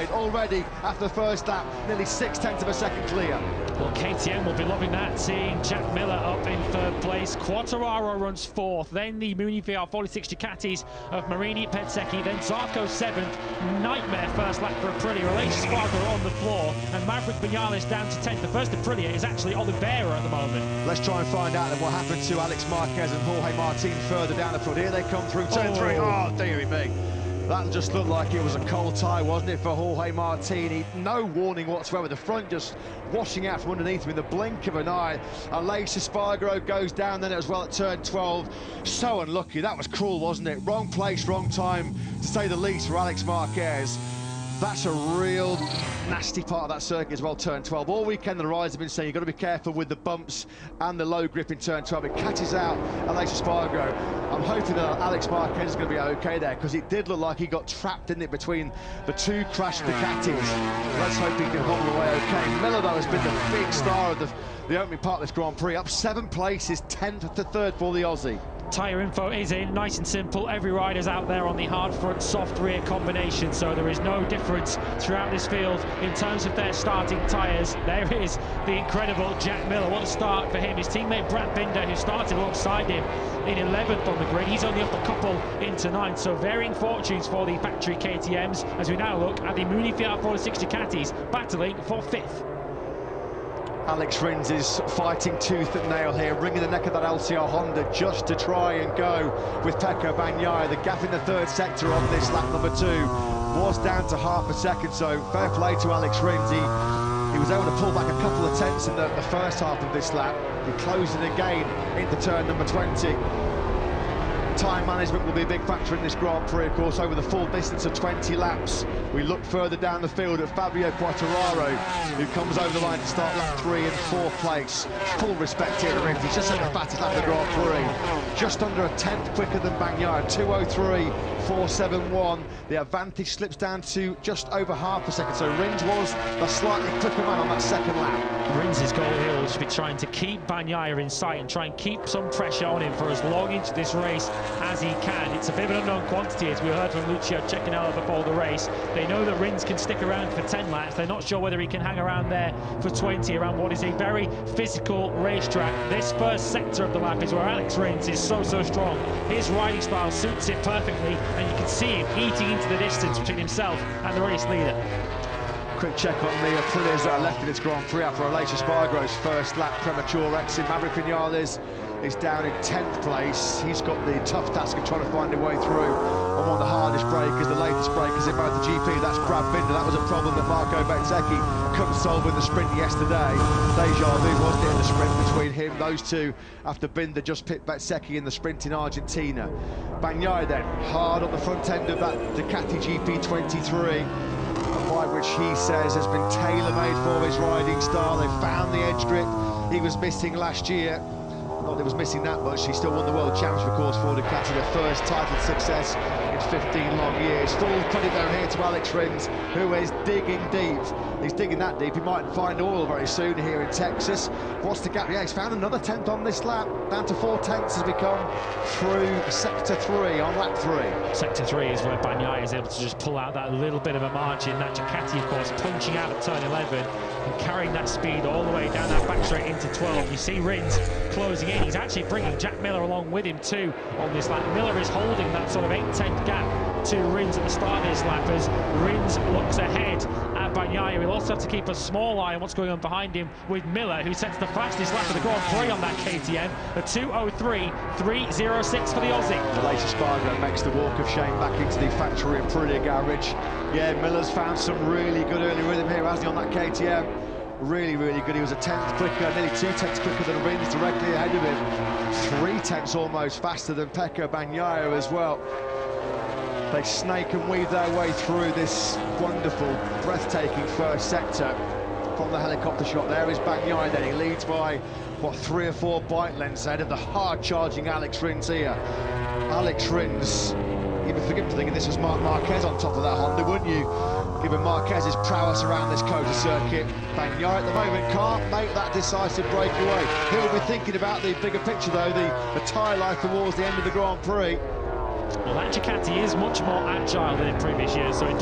side already after the first lap, nearly 0.6 of a second clear. Well, KTM will be loving that, seeing Jack Miller up in third place. Quartararo runs fourth, then the Mooney VR46 Ducatis of Marini, Bezzecchi, then Zarco seventh. Nightmare first lap for Aprilia. Aleix Espargaro on the floor, and Maverick Vinales down to 10th. The first Aprilia is actually Oliveira at the moment. Let's try and find out then what happened to Alex Marquez and Jorge Martin further down the field. Here they come through turn three. Oh, dearie me. That just looked like it was a cold tie, wasn't it, for Jorge Martin? No warning whatsoever. The front just washing out from underneath him in the blink of an eye. Aleix Espargaro goes down then as well at turn 12. So unlucky. That was cruel, wasn't it? Wrong place, wrong time, to say the least, for Alex Marquez. That's a real nasty part of that circuit as well, turn 12. All weekend the riders have been saying you've got to be careful with the bumps and the low grip in turn 12. It catches out Aleix Espargaro. I'm hoping that Alex Marquez is going to be okay there, because it did look like he got trapped, didn't it, between the two crashed Ducatis. Let's hope he can hobble away okay. Miller, though, has been the big star of the opening part of this Grand Prix. Up 7 places, 10th to 3rd for the Aussie. Tyre info is in, nice and simple. Every rider's out there on the hard front, soft rear combination, so there is no difference throughout this field in terms of their starting tyres. There is the incredible Jack Miller. What a start for him. His teammate Brad Binder, who started alongside him in 11th on the grid, he's only up a couple into 9th, so varying fortunes for the factory KTMs as we now look at the Mooney VR46 Ducatis battling for 5th. Alex Rins is fighting tooth and nail here, wringing the neck of that LCR Honda just to try and go with Pecco Bagnaia. The gap in the third sector on this lap number 2 was down to half a second, so fair play to Alex Rins. He was able to pull back a couple of tenths in the first half of this lap. He closed it again into turn number 20. Time management will be a big factor in this Grand Prix, of course, over the full distance of 20 laps. We look further down the field at Fabio Quartararo, who comes over the line to start lap 3 in 4th place. Full respect here to Rins. He's just had the fastest lap of the Grand Prix. Just under a tenth quicker than Bagnaia, 2:03.471. The advantage slips down to just over half a second, so Rins was the slightly quicker man on that second lap. Rins' goal here will just be trying to keep Bagnaia in sight and try and keep some pressure on him for as long into this race as he can. It's a bit of an unknown quantity, as we heard from Lucio Cecchinello before the race. They know that Rins can stick around for 10 laps. They're not sure whether he can hang around there for 20, around what is a very physical racetrack. This first sector of the lap is where Alex Rins is so strong. His riding style suits it perfectly, and you can see him eating into the distance between himself and the race leader. Quick check on the Aprilias that are left in its Grand Prix after Aleix Espargaro's first lap premature exit. Maverick Vinales is down in 10th place. He's got the tough task of trying to find a way through on one of the hardest breakers, the latest breakers in MotoGP. That's Brad Binder. That was a problem that Marco Bezzecchi couldn't solve in the sprint yesterday. Deja vu, wasn't it, in the sprint between him, those two, after Binder just picked Bezzecchi in the sprint in Argentina. Bagnaia then, hard on the front end of that Ducati GP23. By which he says has been tailor-made for his riding style. They found the edge grip he was missing last year. Not that he was missing that much. He still won the World Championship, of course, for Ducati, their first title success in 15 long years. Full credit there here to Alex Rins, who is digging deep. He's digging that deep. He might find oil very soon here in Texas. What's the gap? Yeah, he's found another 10th on this lap. Down to 4 tenths as we come through sector 3 on lap 3. Sector 3 is where Bagnaia is able to just pull out that little bit of a margin. That Ducati, of course, punching out at turn 11 and carrying that speed all the way down that back straight into 12. You see Rins closing in. He's actually bringing Jack Miller along with him too on this lap. Miller is holding that sort of 8-10th gap to Rins at the start of this lap as Rins looks ahead at Bagnaia. He'll also have to keep a small eye on what's going on behind him with Miller, who sets the fastest lap of the Grand Prix on that KTM, a 2:03.306 for the Aussie. Aleix Espargaro makes the walk of shame back into the factory Aprilia garage. Yeah, Miller's found some really good early rhythm here, hasn't he, on that KTM? Really good. He was a 10th quicker, nearly 2 tenths quicker than Rins directly ahead of him. 3 tenths almost faster than Pecco Bagnaia as well. They snake and weave their way through this wonderful, breathtaking first sector. From the helicopter shot, there is Bagnaia then. He leads by, what, 3 or 4 bike lengths ahead of the hard-charging Alex Rins here. Alex Rins, you'd be forgiven for thinking this was Marc Marquez on top of that Honda, wouldn't you? Given Marquez's prowess around this COTA circuit, Bagnaia at the moment can't make that decisive breakaway. He'll be thinking about the bigger picture, though, the tyre life towards the end of the Grand Prix. Well, that Ducati is much more agile than in previous years, so